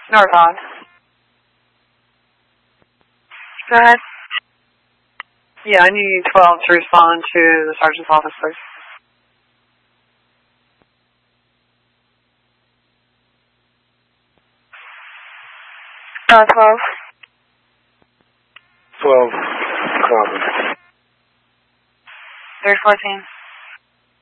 Northon. Go ahead. Yeah, I need 12 to respond to the sergeant's office, please. Uh, 12. 12. Copy. There's 14.